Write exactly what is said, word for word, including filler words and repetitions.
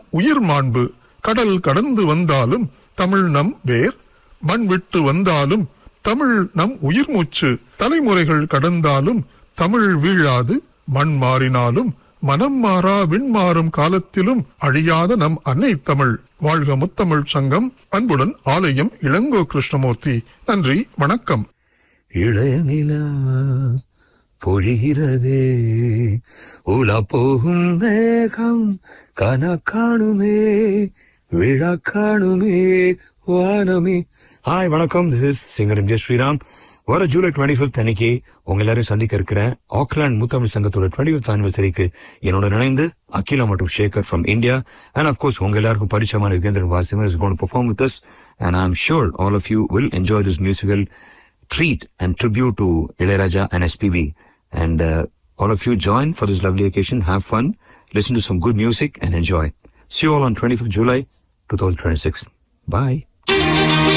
உயிர் மாண்பு. கடல் கடந்து வந்தாலும் தமிழ் நம் வேர், மண் விட்டு வந்தாலும் தமிழ் நம் உயிர் மூச்சு. தலைமுறைகள் கடந்தாலும் தமிழ் வீழாது, மண் மாறினாலும் மனம் மாறா விண்மாறும் காலத்திலும் அழியாத நம் அன்னை தமிழ். வாழ்க முத்தமிழ் சங்கம். அன்புடன் ஆலயம் இளங்கோ கிருஷ்ணமூர்த்தி. நன்றி, வணக்கம். இளைநிலா பொழிகிறதே, உலா போகும் மேகம் கனக்காணுமே, விழா காணுமே வானமே. ஹாய், வணக்கம். This is singer M J Sriram. வர ஜூலை டுவெண்ட்டி ஃபிஃப்த் அன்னைக்கு உங்க எல்லாரும் சந்திக்க இருக்கிறேன். ஆக்லாந்து முத்தமிழ் சங்கத்தோட டுவெண்ட்டி ஃபிஃப்த் ஆனிவர்சரிக்கு என்னோட இணைந்து அகிலா மற்றும் Shekar from India and of course உங்க எல்லாருக்கும் பரிச்சயமான Yugendran வாசிமர் is going to perform with us and I am sure all of you will enjoy this musical treat and tribute to Ilayaraja and S P B. And uh, all of you join for this lovely occasion. Have fun, listen to some good music and enjoy. See you all on twenty-fifth July twenty twenty-six. Bye.